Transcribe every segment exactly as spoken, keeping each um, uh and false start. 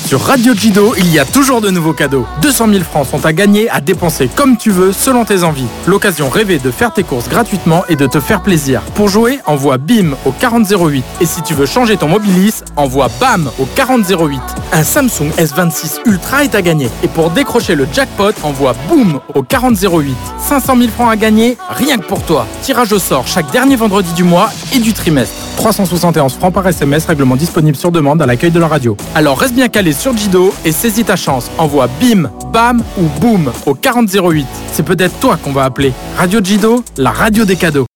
Sur Radio Jido, il y a toujours de nouveaux cadeaux. deux cent mille francs sont à gagner, à dépenser comme tu veux, selon tes envies. L'occasion rêvée de faire tes courses gratuitement et de te faire plaisir. Pour jouer, envoie BIM au quarante zéro huit. Et si tu veux changer ton Mobilis, envoie BAM au quarante zéro huit. Un Samsung S vingt-six Ultra est à gagner. Et pour décrocher le jackpot, envoie BOOM au quarante zéro huit. cinq cent mille francs à gagner, rien que pour toi. Tirage au sort chaque dernier vendredi du mois et du trimestre. trois cent soixante et onze francs par S M S, règlement disponible sur demande à l'accueil de la radio. Alors reste bien calé sur Jido et saisis ta chance. Envoie BIM, BAM ou BOOM au quarante zéro huit. C'est peut-être toi qu'on va appeler. Radio Jido, la radio des cadeaux.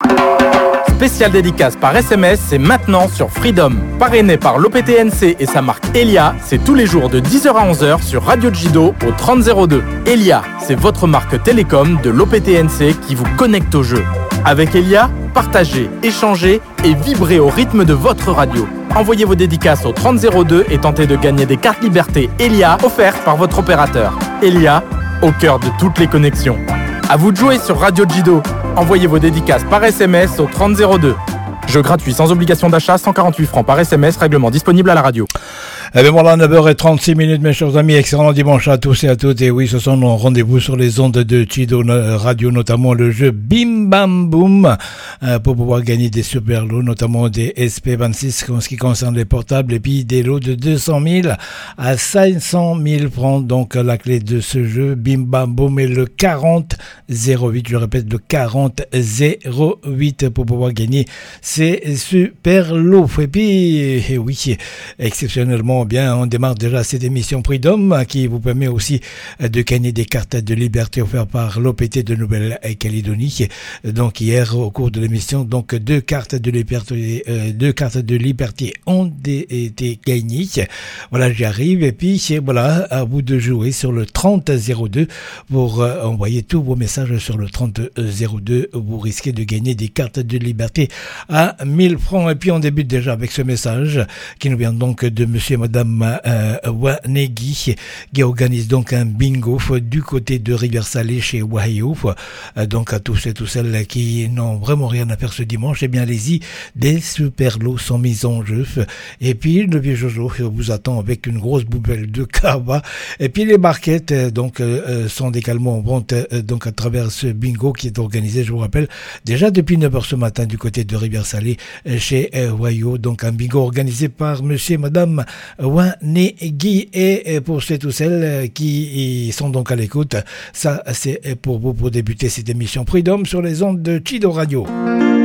Spécial dédicace par S M S, c'est maintenant sur Freedom. Parrainé par l'O P T N C et sa marque Elia, c'est tous les jours de dix heures à onze heures sur Radio Jido au trente zéro deux. Elia, c'est votre marque télécom de l'O P T N C qui vous connecte au jeu. Avec Elia, partagez, échangez et vibrez au rythme de votre radio. Envoyez vos dédicaces au trente zéro deux et tentez de gagner des cartes Liberté Elia offertes par votre opérateur. Elia, au cœur de toutes les connexions. À vous de jouer sur Radio Jido. Envoyez vos dédicaces par S M S au trente zéro deux. Jeu gratuit sans obligation d'achat, cent quarante-huit francs par S M S, règlement disponible à la radio. Eh bien voilà, neuf heures trente-six minutes, mes chers amis, excellent dimanche à tous et à toutes. Et oui, ce sont nos rendez-vous sur les ondes de Jido Radio, notamment le jeu Bim Bam Boom, euh, pour pouvoir gagner des super lots, notamment des S P vingt-six en ce qui concerne les portables, et puis des lots de deux cent mille à cinq cent mille francs. Donc la clé de ce jeu Bim Bam Boom est le quarante zéro huit, je répète le quarante zéro huit pour pouvoir gagner ces super lots. Et puis, et oui, exceptionnellement bien, on démarre déjà cette émission Freedom qui vous permet aussi de gagner des cartes de liberté offertes par l'O P T de Nouvelle-Calédonie. Donc hier au cours de l'émission, donc deux cartes de liberté, euh, deux cartes de liberté ont été gagnées. Voilà, j'y arrive et puis voilà, à vous de jouer sur le trente zéro deux pour euh, envoyer tous vos messages sur le trente zéro deux. Vous risquez de gagner des cartes de liberté à mille francs. Et puis on débute déjà avec ce message qui nous vient donc de monsieur et madame euh, Wanegi qui organise donc un bingo du côté de Rivière-Salée chez Wahio. Euh, donc à tous et toutes celles qui n'ont vraiment rien à faire ce dimanche, eh bien allez-y, des super lots sont mis en jeu. Et puis le vieux Jojo vous attend avec une grosse poubelle de kava. Et puis les barquettes donc euh, sont également en vente euh, donc à travers ce bingo qui est organisé, je vous rappelle, déjà depuis neuf heures ce matin du côté de Rivière-Salée chez euh, Wahio. Donc un bingo organisé par monsieur et madame Wanegi. Et pour ceux et toutes celles qui sont donc à l'écoute, ça c'est pour vous pour débuter cette émission Freedom sur les ondes de Jido Radio.